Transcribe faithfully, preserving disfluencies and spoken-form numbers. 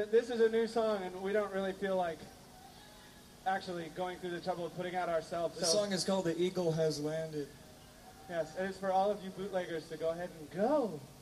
a, this is a new song, and we don't really feel like actually going through the trouble of putting out ourselves. The so, song is called The Eagle Has Landed. Yes, it is for all of you bootleggers to go ahead and go.